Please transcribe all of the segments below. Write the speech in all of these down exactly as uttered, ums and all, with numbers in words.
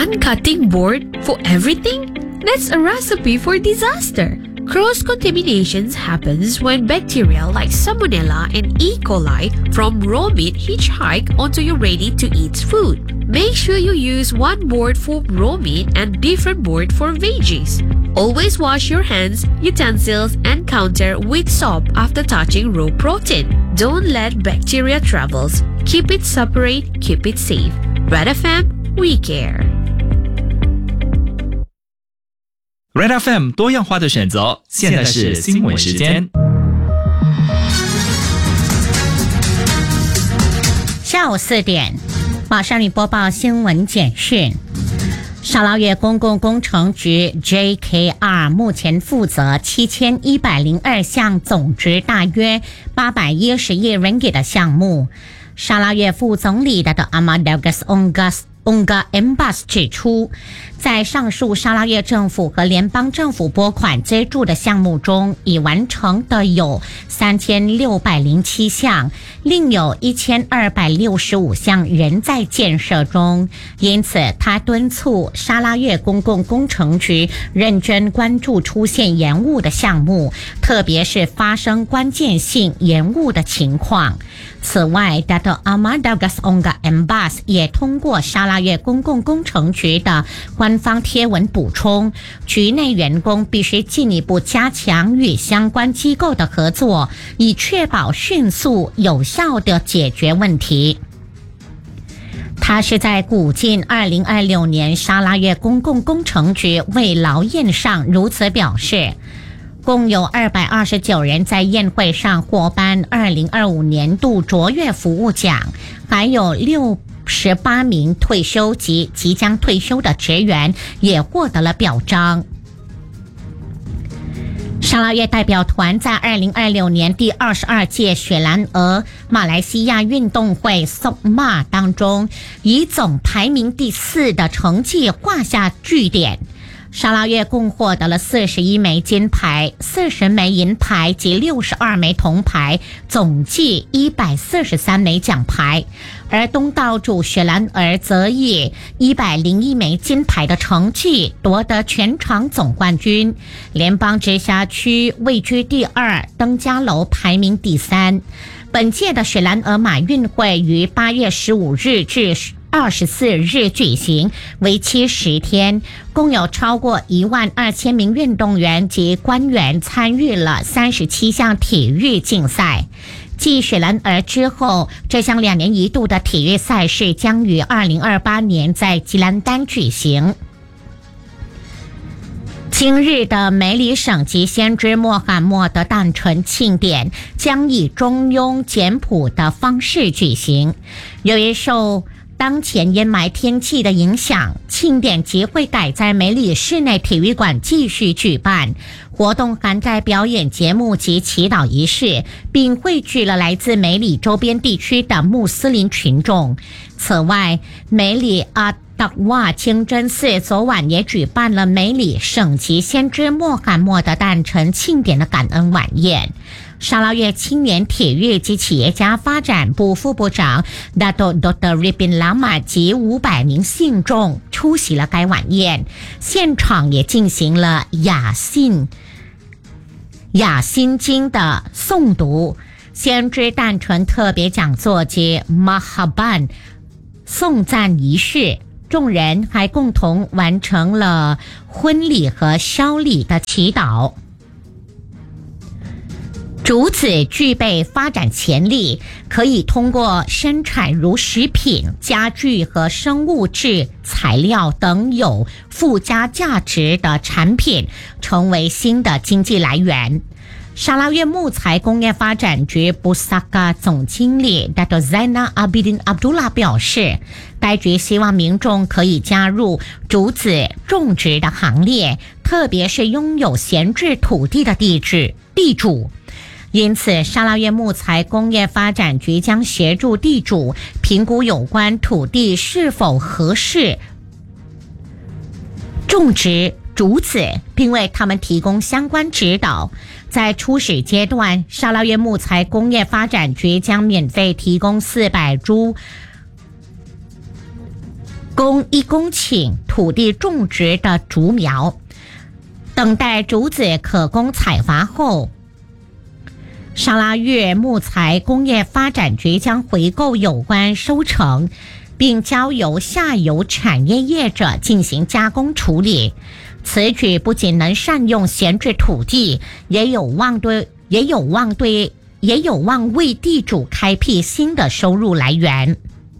One cutting board for everything? That's a recipe for disaster. Cross-contamination happens when bacteria like Salmonella and E. coli from raw meat hitchhike onto your ready-to-eat food. Make sure you use one board for raw meat and different board for veggies. Always wash your hands, utensils, and counter with soap after touching raw protein. Don't let bacteria travels. Keep it separate, keep it safe. Red F M, we care. Red F M 多样化的选择，现在是新闻时间。 下午四点，马上你播报新闻简讯。沙捞越公共工程局 J K R 目前负责七千一百零二项总值大约八百一十亿ringgit的项目。沙捞越副总理的 Amadeus Onggas Onga Embas 指出，在上述沙捞越政府和联邦政府拨款资助的项目中，已完成的有三千六百零七项，另有一千二百六十五项仍在建设中。因此，他敦促沙捞越公共工程局认真关注出现延误的项目，特别是发生关键性延误的情况。此外 Dato' Amadeus Onga Embas 也通过沙捞越公共工程局的官方贴文补充，局内员工必须进一步加强与相关机构的合作，以确保迅速有效地解决问题。他是在古晋二零二六年沙捞越公共工程局慰劳宴上如此表示。共有二百二十九人在宴会上获颁二零二五年度卓越服务奖，还有六十八名退休及即将退休的职员也获得了表彰。沙捞越代表团在二零二六年第二十二届雪兰莪马来西亚运动会 S O C M A 当中，以总排名第四的成绩画下句点。沙捞越共获得了四十一枚金牌、四十枚银牌及六十二枚铜牌，总计一百四十三枚奖牌。而东道主雪兰莪则以一百零一枚金牌的成绩夺得全场总冠军。联邦直辖区位居第二，登嘉楼排名第三。本届的雪兰莪马运会于八月十五日至二十四日举行，为期十天，共有超过一万二千名运动员及官员参与了三十七项体育竞赛。继雪兰莪之后，这项两年一度的体育赛事将于二零二八年在吉兰丹举行。今日的梅里省级先知穆罕默德诞辰庆典将以中庸简朴的方式举行。由于受当前阴霾天气的影响，庆典即会改在梅里室内体育馆继续举办。活动涵盖表演节目及祈祷仪式，并汇聚了来自梅里周边地区的穆斯林群众。此外，梅里阿达瓦清真寺昨晚也举办了梅里省级先知穆罕默德诞辰庆典的感恩晚宴。沙捞越青年体育及企业家发展部副部长 Dato' Doktor Ripin Lama 及五百名信众出席了该晚宴，现场也进行了雅信雅心经的诵读、先知诞辰特别讲座及 Mahaban 颂赞仪式。众人还共同完成了婚礼和烧礼的祈祷。竹子具备发展潜力，可以通过生产如食品、家具和生物质材料等有附加价值的产品，成为新的经济来源。沙捞越木材工业发展局布萨嘎总经理 Dato' Zainal Abidin Abdullah 表示，该局希望民众可以加入竹子种植的行列，特别是拥有闲置土地的地质地主。因此，沙捞越木材工业发展局将协助地主评估有关土地是否合适种植竹子，并为他们提供相关指导。在初始阶段，沙捞越木材工业发展局将免费提供四百株供一公顷土地种植的竹苗，等待竹子可供采伐后，沙拉越木材工业发展局将回购有关收成，并交由下游产业业者进行加工处理。此举不仅能善用闲置土地，也有望对也有望对也有望为地主开辟新的收入来源。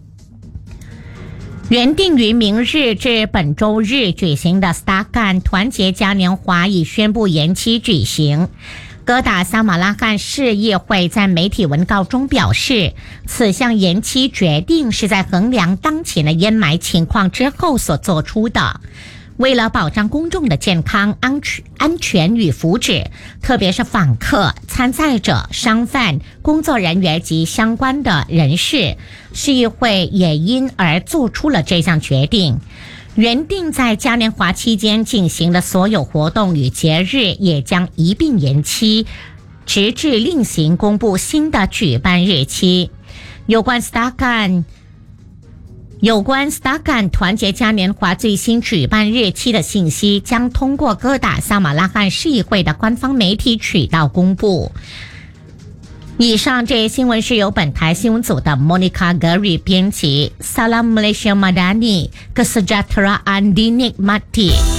原定于明日至本周日举行的 Starkan 团结嘉年华已宣布延期举行。哥打撒马拉罕市议会在媒体文告中表示，此项延期决定是在衡量当前的烟霾情况之后所做出的。为了保障公众的健康、安全、安全与福祉，特别是访客、参赛者、商贩、工作人员及相关的人士，市议会也因而做出了这项决定。原定在嘉年华期间进行的所有活动与节日也将一并延期，直至另行公布新的举办日期。有关 Starkan有关 Starkan 团结嘉年华最新举办日期的信息将通过哥打撒马拉罕市议会的官方媒体渠道公布。以上这些新闻是由本台新闻组的 Monica Gary 编辑 Salam Malaysia Madani Kesejahteraan Dinikmati